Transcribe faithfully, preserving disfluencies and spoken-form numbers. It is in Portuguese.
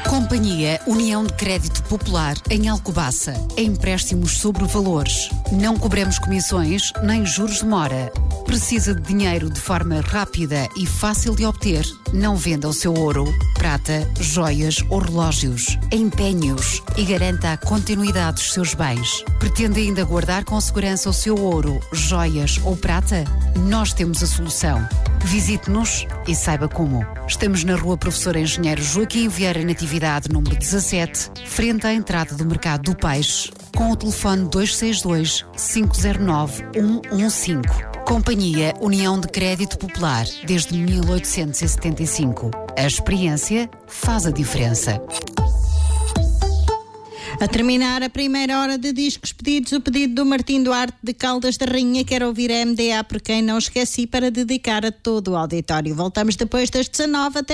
Companhia União de Crédito Popular em Alcobaça. Empréstimos sobre valores. Não cobramos comissões nem juros de mora. Precisa de dinheiro de forma rápida e fácil de obter? Não venda o seu ouro, prata, joias ou relógios. Empenhe-os e garanta a continuidade dos seus bens. Pretende ainda guardar com segurança o seu ouro, joias ou prata? Nós temos a solução. Visite-nos e saiba como. Estamos na Rua Professor Engenheiro Joaquim Vieira Natividade, número dezassete, frente à entrada do Mercado do Peixe, com o telefone dois seis dois, cinco zero nove, um um cinco. Companhia União de Crédito Popular, desde mil oitocentos e setenta e cinco. A experiência faz a diferença. A terminar a primeira hora de discos pedidos, o pedido do Martim Duarte de Caldas da Rainha, quer ouvir a M D A por Quem Não Esqueci, para dedicar a todo o auditório. Voltamos depois das dezanove até